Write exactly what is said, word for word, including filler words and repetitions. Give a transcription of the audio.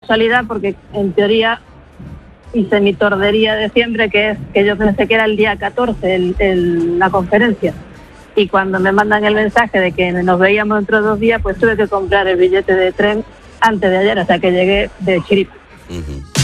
casualidad porque en teoría hice mi tordería de siempre, que es que yo pensé que era el día catorce el, el, la conferencia. Y cuando me mandan el mensaje de que nos veíamos dentro de dos días, pues tuve que comprar el billete de tren antes de ayer, o sea que llegué de chiripa. Uh-huh.